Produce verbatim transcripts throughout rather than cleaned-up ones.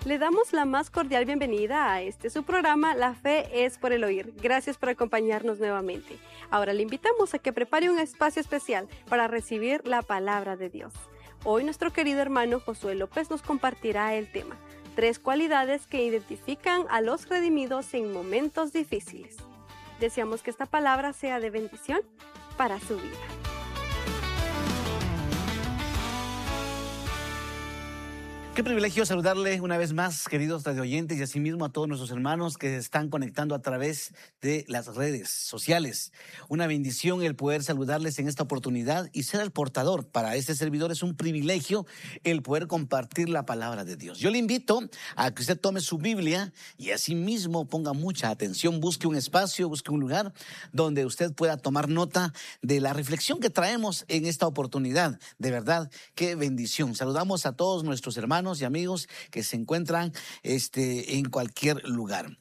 Le damos la más cordial bienvenida a este su programa La Fe es por el Oír. Gracias por acompañarnos nuevamente. Ahora le invitamos a que prepare un espacio especial para recibir la palabra de Dios. Hoy nuestro querido hermano Josué López nos compartirá el tema: tres cualidades que identifican a los redimidos en momentos difíciles. Deseamos que esta palabra sea de bendición para su vida. Qué privilegio saludarle una vez más, queridos radioyentes, y asimismo a todos nuestros hermanos que se están conectando a través de las redes sociales. Una bendición el poder saludarles en esta oportunidad y ser el portador. Para este servidor es un privilegio el poder compartir la palabra de Dios. Yo le invito a que usted tome su Biblia y asimismo ponga mucha atención, busque un espacio, busque un lugar donde usted pueda tomar nota de la reflexión que traemos en esta oportunidad. De verdad, qué bendición. Saludamos a todos nuestros hermanos y amigos que se encuentran este, en cualquier lugar.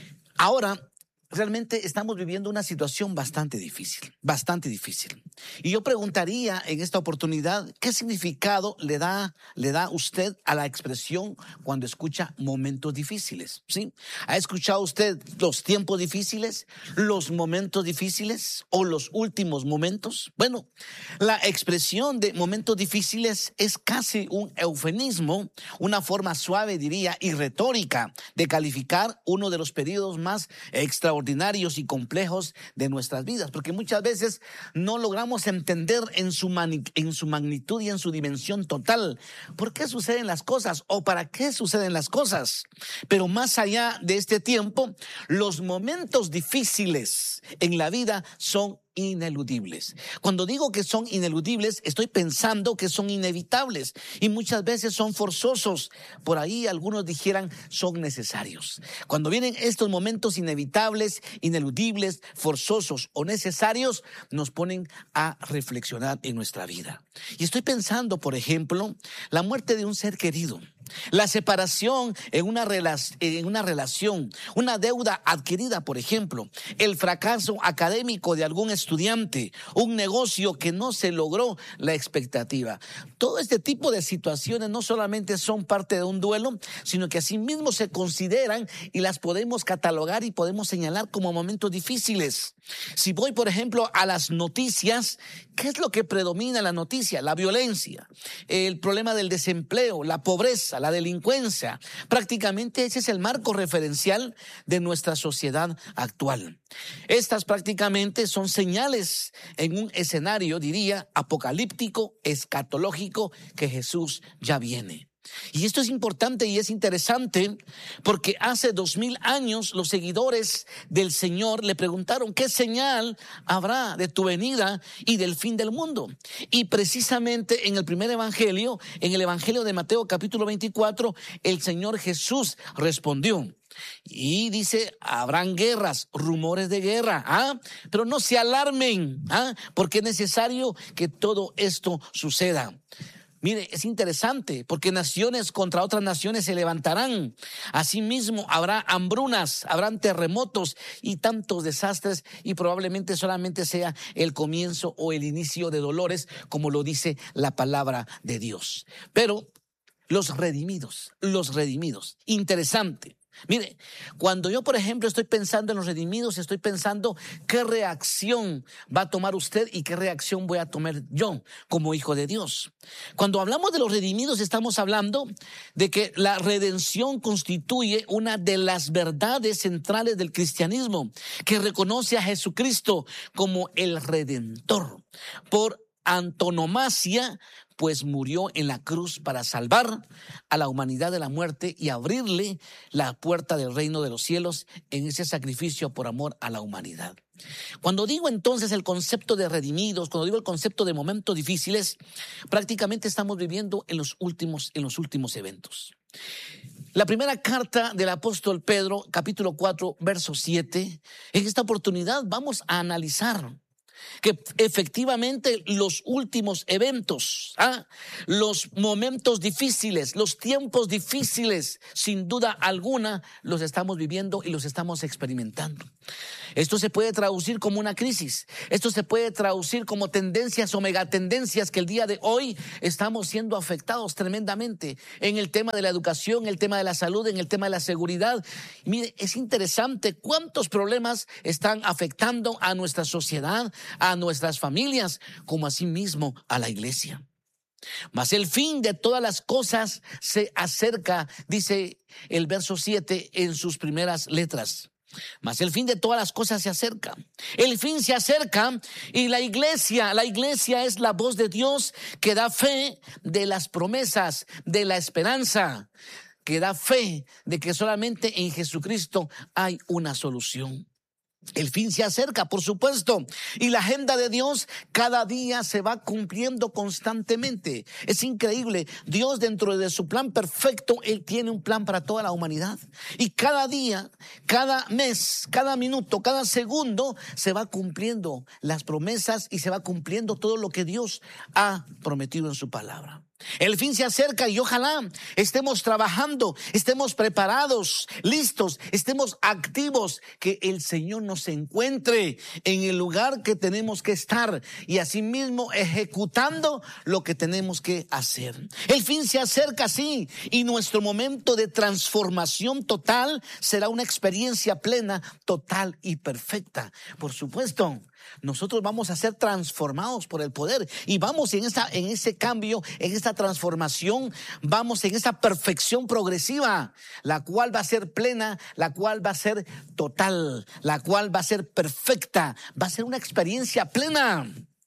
Ahora, realmente estamos viviendo una situación bastante difícil, bastante difícil. Y yo preguntaría en esta oportunidad, ¿qué significado le da, le da usted a la expresión cuando escucha momentos difíciles? ¿Sí? ¿Ha escuchado usted los tiempos difíciles, los momentos difíciles o los últimos momentos? Bueno, la expresión de momentos difíciles es casi un eufemismo, una forma suave, diría, y retórica de calificar uno de los periodos más extraordinarios ordinarios y complejos de nuestras vidas, porque muchas veces no logramos entender en su, mani- en su magnitud y en su dimensión total por qué suceden las cosas o para qué suceden las cosas. Pero más allá de este tiempo, los momentos difíciles en la vida son ineludibles. Cuando digo que son ineludibles, estoy pensando que son inevitables y muchas veces son forzosos. Por ahí algunos dijeran son necesarios. Cuando vienen estos momentos inevitables, ineludibles, forzosos o necesarios, nos ponen a reflexionar en nuestra vida. Y estoy pensando, por ejemplo, la muerte de un ser querido, la separación en una, rela- en una relación, una deuda adquirida, por ejemplo, el fracaso académico de algún estudiante, un negocio que no se logró la expectativa. Todo este tipo de situaciones no solamente son parte de un duelo, sino que asimismo se consideran y las podemos catalogar y podemos señalar como momentos difíciles. Si voy, por ejemplo, a las noticias, ¿qué es lo que predomina en la noticia? La violencia, el problema del desempleo, la pobreza, la delincuencia. Prácticamente ese es el marco referencial de nuestra sociedad actual. Estas prácticamente son señales en un escenario, diría, apocalíptico, escatológico, que Jesús ya viene. Y esto es importante y es interesante porque hace dos mil años los seguidores del Señor le preguntaron ¿qué señal habrá de tu venida y del fin del mundo? Y precisamente en el primer evangelio, en el evangelio de Mateo capítulo veinticuatro, el Señor Jesús respondió. Y dice, habrán guerras, rumores de guerra, ¿ah? Pero no se alarmen, ¿ah? Porque es necesario que todo esto suceda. Mire, es interesante porque naciones contra otras naciones se levantarán. Asimismo, habrá hambrunas, habrán terremotos y tantos desastres y probablemente solamente sea el comienzo o el inicio de dolores, como lo dice la palabra de Dios. Pero los redimidos, los redimidos, interesante. Mire, cuando yo, por ejemplo, estoy pensando en los redimidos, estoy pensando qué reacción va a tomar usted y qué reacción voy a tomar yo como hijo de Dios. Cuando hablamos de los redimidos, estamos hablando de que la redención constituye una de las verdades centrales del cristianismo, que reconoce a Jesucristo como el Redentor. Por antonomasia, pues murió en la cruz para salvar a la humanidad de la muerte y abrirle la puerta del reino de los cielos en ese sacrificio por amor a la humanidad. Cuando digo entonces el concepto de redimidos, cuando digo el concepto de momentos difíciles, prácticamente estamos viviendo en los últimos, en los últimos eventos. La primera carta del apóstol Pedro, capítulo cuatro, verso siete, en esta oportunidad vamos a analizar que efectivamente los últimos eventos, ¿ah? los momentos difíciles, los tiempos difíciles, sin duda alguna, los estamos viviendo y los estamos experimentando. Esto se puede traducir como una crisis. Esto se puede traducir como tendencias o megatendencias que el día de hoy estamos siendo afectados tremendamente en el tema de la educación, en el tema de la salud, en el tema de la seguridad. Mire, es interesante cuántos problemas están afectando a nuestra sociedad, a nuestras familias, como asimismo a la iglesia. Mas el fin de todas las cosas se acerca, dice el verso siete en sus primeras letras. Mas el fin de todas las cosas se acerca. El fin se acerca y la iglesia, la iglesia es la voz de Dios que da fe de las promesas, de la esperanza, que da fe de que solamente en Jesucristo hay una solución. El fin se acerca, por supuesto, y la agenda de Dios cada día se va cumpliendo constantemente. Es increíble. Dios, dentro de su plan perfecto, Él tiene un plan para toda la humanidad. Y cada día, cada mes, cada minuto, cada segundo se va cumpliendo las promesas y se va cumpliendo todo lo que Dios ha prometido en su palabra. El fin se acerca y ojalá estemos trabajando, estemos preparados, listos, estemos activos, que el Señor nos encuentre en el lugar que tenemos que estar y asimismo ejecutando lo que tenemos que hacer. El fin se acerca, sí, y nuestro momento de transformación total será una experiencia plena, total y perfecta. Por supuesto, nosotros vamos a ser transformados por el poder y vamos en esa, en ese cambio, en esta transformación, vamos en esa perfección progresiva, la cual va a ser plena, la cual va a ser total, la cual va a ser perfecta, va a ser una experiencia plena.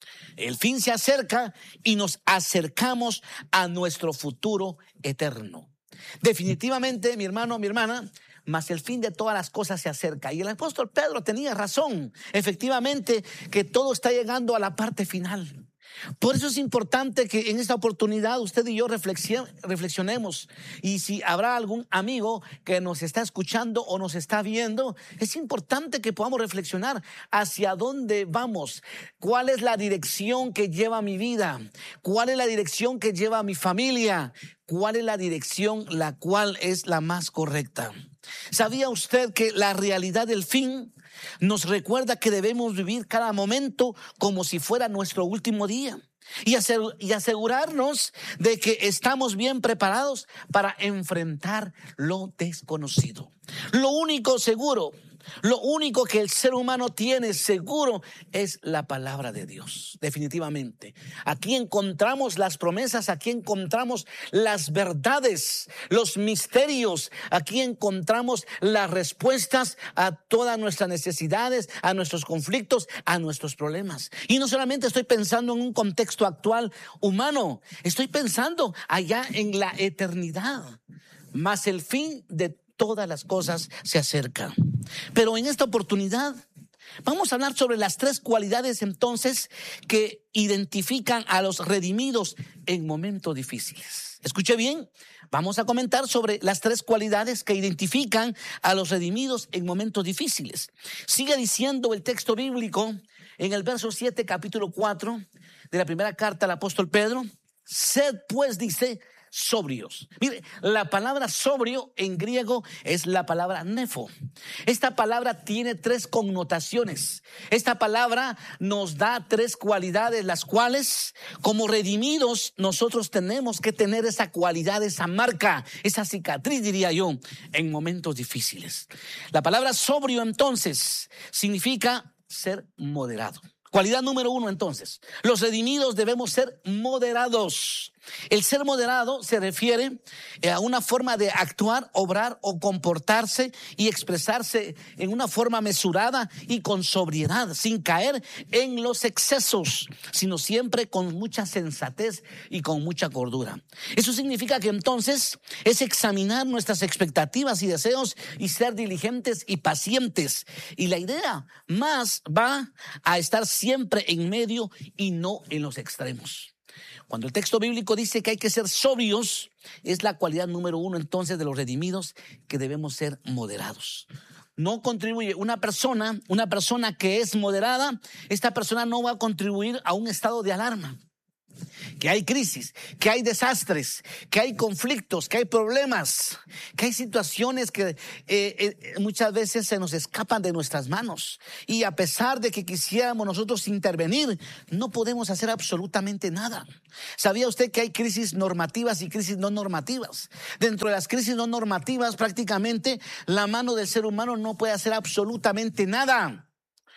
El fin se acerca y nos acercamos a nuestro futuro eterno. Definitivamente, mi hermano, mi hermana, mas el fin de todas las cosas se acerca. Y el apóstol Pedro tenía razón, efectivamente, que todo está llegando a la parte final. Por eso es importante que en esta oportunidad usted y yo reflexionemos. Y si habrá algún amigo que nos está escuchando o nos está viendo, es importante que podamos reflexionar hacia dónde vamos, cuál es la dirección que lleva mi vida, cuál es la dirección que lleva mi familia, cuál es la dirección la cual es la más correcta. ¿Sabía usted que la realidad del fin nos recuerda que debemos vivir cada momento como si fuera nuestro último día y asegurarnos de que estamos bien preparados para enfrentar lo desconocido? Lo único seguro, lo único que el ser humano tiene seguro es la palabra de Dios, definitivamente. Aquí encontramos las promesas, aquí encontramos las verdades, los misterios, aquí encontramos las respuestas a todas nuestras necesidades, a nuestros conflictos, a nuestros problemas. Y no solamente estoy pensando en un contexto actual humano, estoy pensando allá en la eternidad, más el fin de todas las cosas se acerca. Pero en esta oportunidad vamos a hablar sobre las tres cualidades entonces que identifican a los redimidos en momentos difíciles. Escuche bien, vamos a comentar sobre las tres cualidades que identifican a los redimidos en momentos difíciles. Sigue diciendo el texto bíblico en el verso siete, capítulo cuatro de la primera carta al apóstol Pedro. Sed pues, dice, sobrios. Mire, la palabra sobrio en griego es la palabra nefo. Esta palabra tiene tres connotaciones. Esta palabra nos da tres cualidades, las cuales como redimidos nosotros tenemos que tener esa cualidad, esa marca, esa cicatriz, diría yo, en momentos difíciles. La palabra sobrio entonces significa ser moderado. Cualidad número uno entonces, los redimidos debemos ser moderados. El ser moderado se refiere a una forma de actuar, obrar o comportarse y expresarse en una forma mesurada y con sobriedad, sin caer en los excesos, sino siempre con mucha sensatez y con mucha cordura. Eso significa que entonces es examinar nuestras expectativas y deseos y ser diligentes y pacientes. Y la idea más va a estar siempre en medio y no en los extremos. Cuando el texto bíblico dice que hay que ser sobrios, es la cualidad número uno entonces de los redimidos, que debemos ser moderados. no contribuye. Una persona, una persona que es moderada, esta persona no va a contribuir a un estado de alarma. Que hay crisis, que hay desastres, que hay conflictos, que hay problemas, que hay situaciones que eh, eh, muchas veces se nos escapan de nuestras manos. Y a pesar de que quisiéramos nosotros intervenir, no podemos hacer absolutamente nada. ¿Sabía usted que hay crisis normativas y crisis no normativas? Dentro de las crisis no normativas, prácticamente la mano del ser humano no puede hacer absolutamente nada.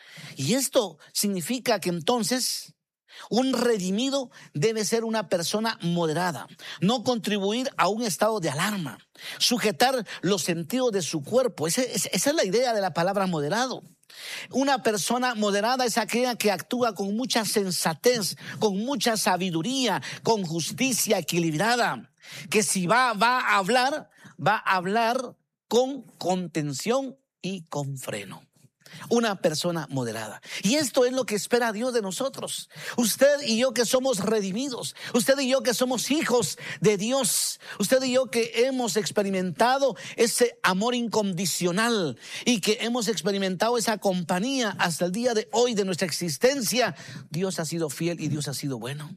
Y esto significa que entonces un redimido debe ser una persona moderada, no contribuir a un estado de alarma, sujetar los sentidos de su cuerpo. Esa, esa es la idea de la palabra moderado. Una persona moderada es aquella que actúa con mucha sensatez, con mucha sabiduría, con justicia equilibrada, que si va, va a hablar, va a hablar con contención y con freno. Una persona moderada. Y esto es lo que espera Dios de nosotros. Usted y yo que somos redimidos, usted y yo que somos hijos de Dios, usted y yo que hemos experimentado ese amor incondicional y que hemos experimentado esa compañía hasta el día de hoy de nuestra existencia. Dios ha sido fiel y Dios ha sido bueno.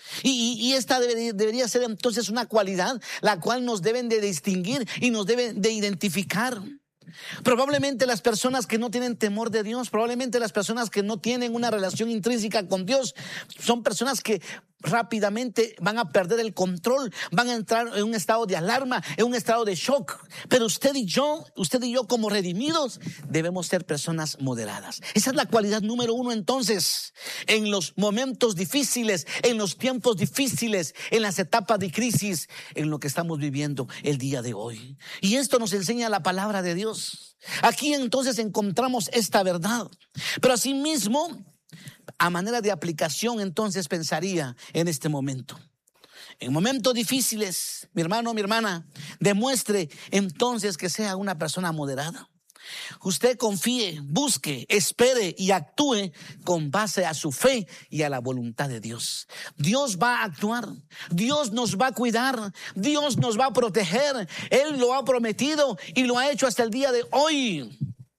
Y, y esta debería, debería ser entonces una cualidad la cual nos deben de distinguir y nos deben de identificar. Probablemente las personas que no tienen temor de Dios, probablemente las personas que no tienen una relación intrínseca con Dios, son personas que rápidamente van a perder el control, van a entrar en un estado de alarma, en un estado de shock. Pero usted y yo, usted y yo como redimidos, debemos ser personas moderadas. Esa es la cualidad número uno entonces, en los momentos difíciles, en los tiempos difíciles, en las etapas de crisis, en lo que estamos viviendo el día de hoy. Y esto nos enseña la palabra de Dios. Aquí entonces encontramos esta verdad. Pero asimismo, a manera de aplicación, entonces pensaría en este momento. En momentos difíciles, mi hermano, mi hermana, demuestre entonces que sea una persona moderada. Usted confíe, busque, espere y actúe con base a su fe y a la voluntad de Dios. Dios va a actuar, Dios nos va a cuidar, Dios nos va a proteger. Él lo ha prometido y lo ha hecho hasta el día de hoy.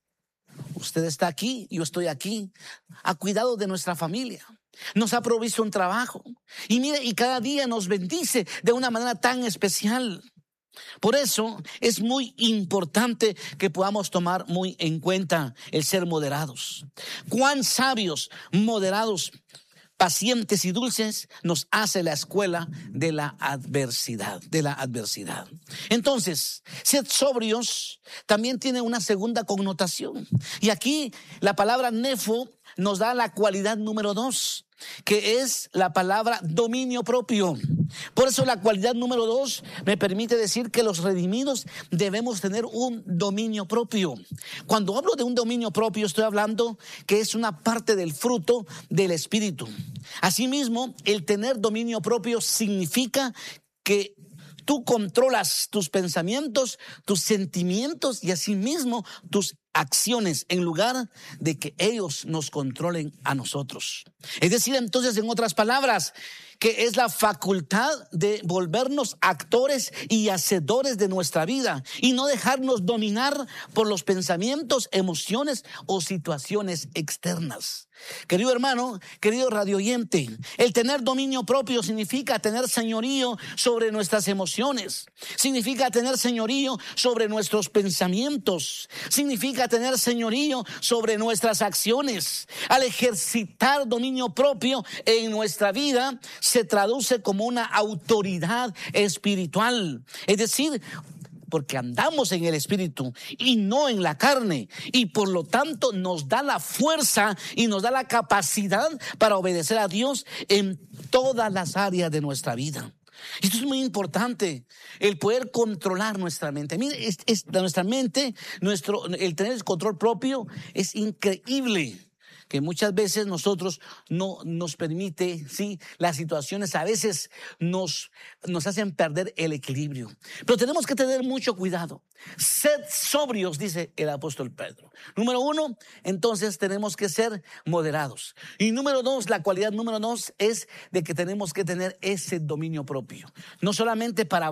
Usted está aquí, yo estoy aquí. Ha cuidado de nuestra familia, nos ha provisto un trabajo y mire, y cada día nos bendice de una manera tan especial. Por eso es muy importante que podamos tomar muy en cuenta el ser moderados. Cuán sabios, moderados, pacientes y dulces nos hace la escuela de la adversidad, de la adversidad. Entonces, ser sobrios también tiene una segunda connotación. Y aquí la palabra nefo nos da la cualidad número dos, que es la palabra dominio propio. Por eso la cualidad número dos me permite decir que los redimidos debemos tener un dominio propio. Cuando hablo de un dominio propio, estoy hablando que es una parte del fruto del Espíritu. Asimismo, el tener dominio propio significa que tú controlas tus pensamientos, tus sentimientos y asimismo tus acciones en lugar de que ellos nos controlen a nosotros. Es decir, entonces, en otras palabras, que es la facultad de volvernos actores y hacedores de nuestra vida y no dejarnos dominar por los pensamientos, emociones o situaciones externas. Querido hermano, querido radioyente, el tener dominio propio significa tener señorío sobre nuestras emociones, significa tener señorío sobre nuestros pensamientos, significa tener señorío sobre nuestras acciones. Al ejercitar dominio propio en nuestra vida, se traduce como una autoridad espiritual. Es decir, porque andamos en el Espíritu y no en la carne, y por lo tanto nos da la fuerza y nos da la capacidad para obedecer a Dios en todas las áreas de nuestra vida. Esto es muy importante, el poder controlar nuestra mente. Mire, es, es, nuestra mente, nuestro, el tener el control propio es increíble. Que muchas veces nosotros no nos permite, sí, las situaciones a veces nos, nos hacen perder el equilibrio. Pero tenemos que tener mucho cuidado. Sed sobrios, dice el apóstol Pedro. Número uno, entonces tenemos que ser moderados. Y número dos, la cualidad número dos es de que tenemos que tener ese dominio propio. No solamente para hablar,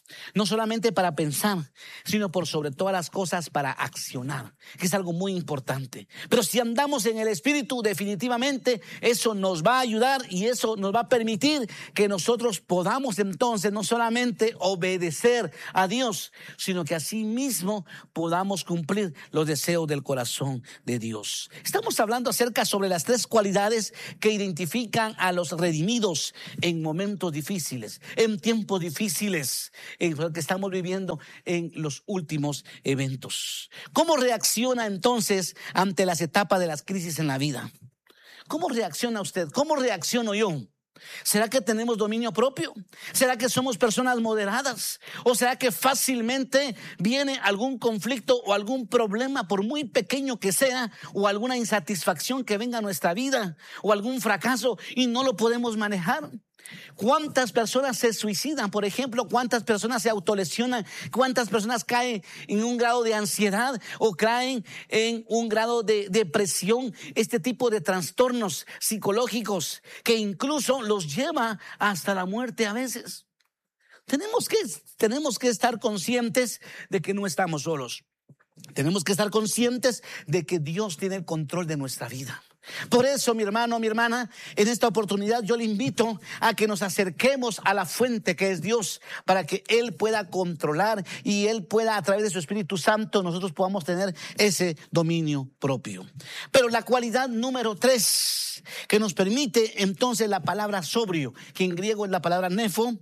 No solamente para pensar, sino por sobre todas las cosas para accionar, que es algo muy importante. Pero si andamos en el Espíritu, definitivamente eso nos va a ayudar y eso nos va a permitir que nosotros podamos entonces no solamente obedecer a Dios, sino que asimismo podamos cumplir los deseos del corazón de Dios. Estamos hablando acerca sobre las tres cualidades que identifican a los redimidos en momentos difíciles, en tiempos difíciles, en lo que estamos viviendo en los últimos eventos. ¿Cómo reacciona entonces ante las etapas de las crisis en la vida? ¿Cómo reacciona usted? ¿Cómo reacciono yo? ¿Será que tenemos dominio propio? ¿Será que somos personas moderadas? ¿O será que fácilmente viene algún conflicto o algún problema, por muy pequeño que sea, o alguna insatisfacción que venga a nuestra vida, o algún fracaso y no lo podemos manejar? ¿Cuántas personas se suicidan, por ejemplo? ¿Cuántas personas se autolesionan? ¿Cuántas personas caen en un grado de ansiedad o caen en un grado de depresión? Este tipo de trastornos psicológicos que incluso los lleva hasta la muerte a veces. Tenemos que, tenemos que estar conscientes de que no estamos solos. Tenemos que estar conscientes de que Dios tiene el control de nuestra vida. Por eso, mi hermano, mi hermana, en esta oportunidad yo le invito a que nos acerquemos a la fuente que es Dios, para que Él pueda controlar y Él pueda, a través de su Espíritu Santo, nosotros podamos tener ese dominio propio. Pero la cualidad número tres que nos permite entonces la palabra sobrio, que en griego es la palabra nefo,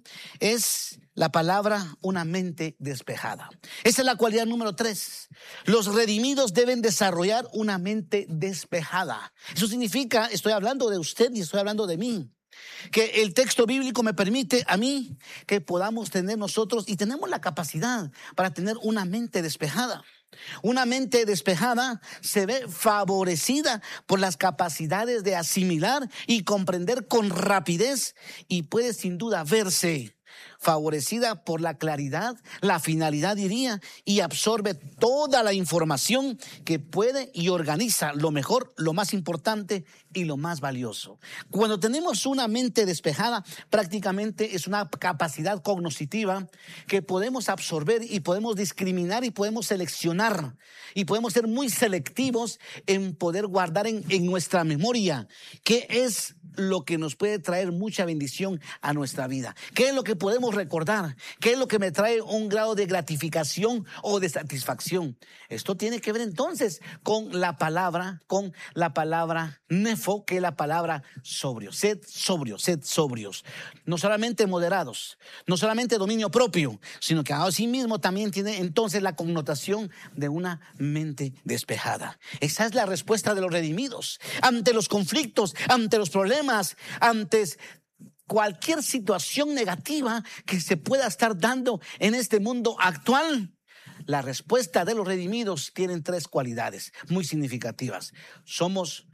es la palabra una mente despejada. Esa es la cualidad número tres. Los redimidos deben desarrollar una mente despejada. Eso significa, estoy hablando de usted y estoy hablando de mí, que el texto bíblico me permite a mí que podamos tener nosotros, y tenemos la capacidad para tener una mente despejada. Una mente despejada se ve favorecida por las capacidades de asimilar y comprender con rapidez, y puede sin duda verse favorecida por la claridad, la finalidad diría, y absorbe toda la información que puede y organiza lo mejor, lo más importante y lo más valioso. Cuando tenemos una mente despejada, prácticamente es una capacidad cognitiva que podemos absorber y podemos discriminar y podemos seleccionar y podemos ser muy selectivos en poder guardar en, en nuestra memoria qué es lo que nos puede traer mucha bendición a nuestra vida, qué es lo que podemos recordar, qué es lo que me trae un grado de gratificación o de satisfacción. Esto tiene que ver entonces con la palabra, con la palabra nefo, que es la palabra sobrio. Sed sobrios, sed sobrios. No solamente moderados, no solamente dominio propio, sino que asimismo también tiene entonces la connotación de una mente despejada. Esa es la respuesta de los redimidos ante los conflictos, ante los problemas, antes cualquier situación negativa que se pueda estar dando en este mundo actual. La respuesta de los redimidos tiene tres cualidades muy significativas. Somos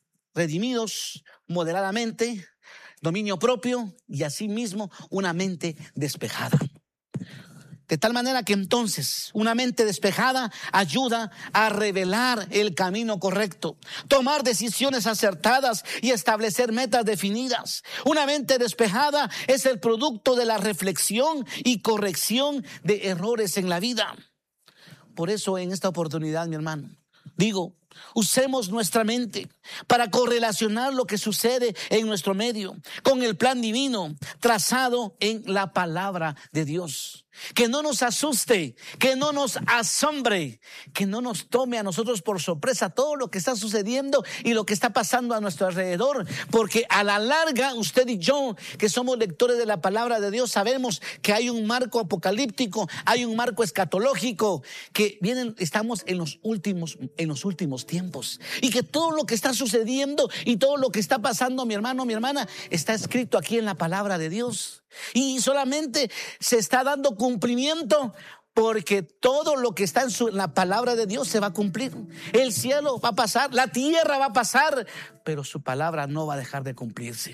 redimidos moderadamente, dominio propio y asimismo una mente despejada. De tal manera que entonces una mente despejada ayuda a revelar el camino correcto, tomar decisiones acertadas y establecer metas definidas. Una mente despejada es el producto de la reflexión y corrección de errores en la vida. Por eso en esta oportunidad, mi hermano, digo, usemos nuestra mente para correlacionar lo que sucede en nuestro medio con el plan divino trazado en la palabra de Dios. Que no nos asuste, que no nos asombre, que no nos tome a nosotros por sorpresa todo lo que está sucediendo y lo que está pasando a nuestro alrededor, porque a la larga usted y yo, que somos lectores de la palabra de Dios, sabemos que hay un marco apocalíptico, hay un marco escatológico, que vienen, estamos en los últimos, en los últimos tiempos, y que todo lo que está sucediendo y todo lo que está pasando, mi hermano, mi hermana, está escrito aquí en la palabra de Dios. Y solamente se está dando cumplimiento porque todo lo que está en, su, en la palabra de Dios se va a cumplir. El cielo va a pasar, la tierra va a pasar, pero su palabra no va a dejar de cumplirse.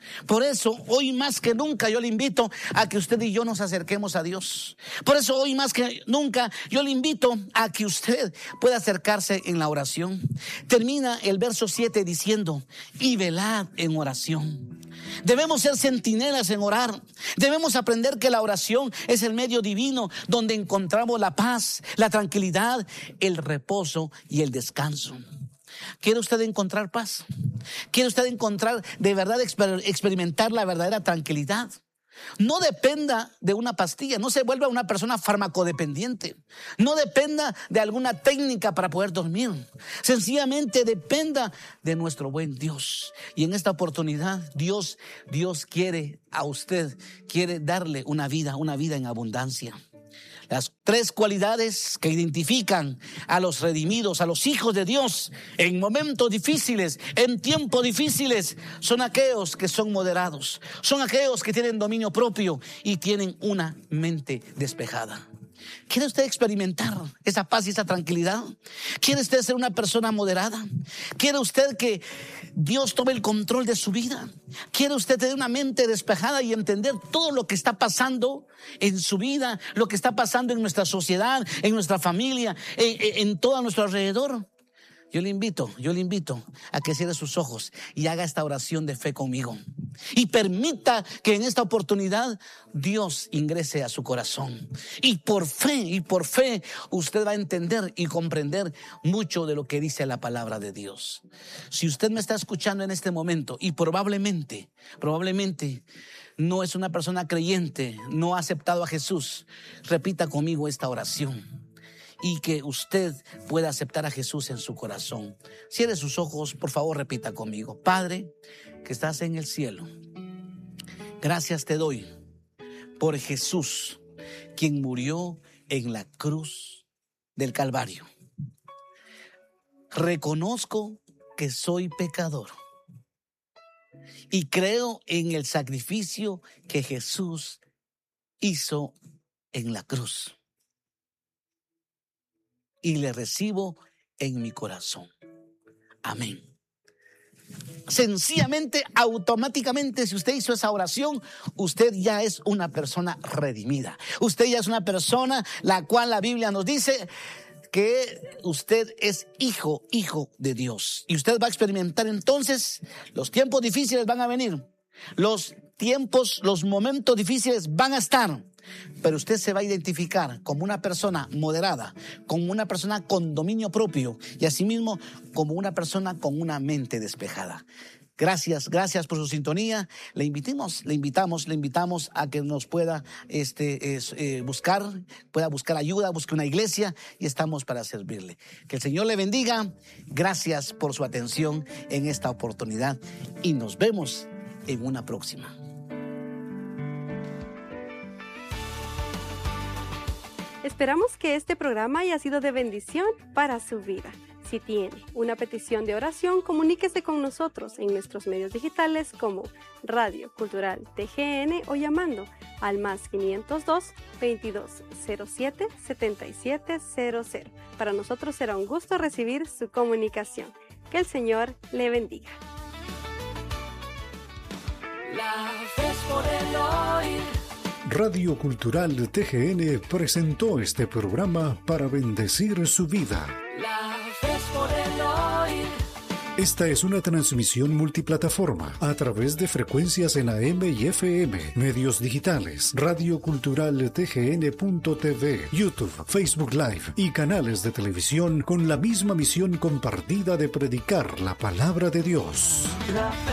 Por eso, hoy más que nunca yo le invito a que usted y yo nos acerquemos a Dios. Por eso, hoy más que nunca yo le invito a que usted pueda acercarse en la oración. Termina el verso siete diciendo: y velad en oración. Debemos ser centinelas en orar. Debemos aprender que la oración es el medio divino donde encontramos la paz, la tranquilidad, el reposo y el descanso. ¿Quiere usted encontrar paz? ¿Quiere usted encontrar de verdad exper- experimentar la verdadera tranquilidad? No dependa de una pastilla, no se vuelva una persona farmacodependiente. No dependa de alguna técnica para poder dormir. Sencillamente dependa de nuestro buen Dios. Y en esta oportunidad, Dios, Dios quiere a usted, quiere darle una vida, una vida en abundancia. Las tres cualidades que identifican a los redimidos, a los hijos de Dios en momentos difíciles, en tiempos difíciles, son aquellos que son moderados, son aquellos que tienen dominio propio y tienen una mente despejada. ¿Quiere usted experimentar esa paz y esa tranquilidad? ¿Quiere usted ser una persona moderada? ¿Quiere usted que Dios tome el control de su vida? ¿Quiere usted tener una mente despejada y entender todo lo que está pasando en su vida, lo que está pasando en nuestra sociedad, en nuestra familia, en, en todo nuestro alrededor? Yo le invito, yo le invito a que cierre sus ojos y haga esta oración de fe conmigo. Y permita que en esta oportunidad Dios ingrese a su corazón. Y por fe, y por fe, usted va a entender y comprender mucho de lo que dice la palabra de Dios. Si usted me está escuchando en este momento y probablemente, probablemente no es una persona creyente, no ha aceptado a Jesús, repita conmigo esta oración. Y que usted pueda aceptar a Jesús en su corazón. Cierre sus ojos, por favor, repita conmigo. Padre, que estás en el cielo, gracias te doy por Jesús, quien murió en la cruz del Calvario. Reconozco que soy pecador y creo en el sacrificio que Jesús hizo en la cruz. Y le recibo en mi corazón. Amén. Sencillamente, automáticamente, si usted hizo esa oración, usted ya es una persona redimida. Usted ya es una persona la cual la Biblia nos dice que usted es hijo, hijo de Dios. Y usted va a experimentar entonces, los tiempos difíciles van a venir. Los tiempos, los momentos difíciles van a estar. Pero usted se va a identificar como una persona moderada, como una persona con dominio propio y asimismo como una persona con una mente despejada. Gracias, gracias por su sintonía. Le invitamos, le invitamos, le invitamos a que nos pueda este, es, eh, buscar, pueda buscar ayuda, busque una iglesia y estamos para servirle. Que el Señor le bendiga. Gracias por su atención en esta oportunidad y nos vemos en una próxima. Esperamos que este programa haya sido de bendición para su vida. Si tiene una petición de oración, comuníquese con nosotros en nuestros medios digitales como Radio Cultural T G N o llamando al más quinientos dos, veintidós cero siete, setenta y siete cero cero. Para nosotros será un gusto recibir su comunicación. Que el Señor le bendiga. La fe es por el oír. Radio Cultural T G N presentó este programa para bendecir su vida. La fe es por el oír. Esta es una transmisión multiplataforma a través de frecuencias en A M y F M, medios digitales, Radio Cultural T G N punto T V, YouTube, Facebook Live y canales de televisión con la misma misión compartida de predicar la palabra de Dios. La fe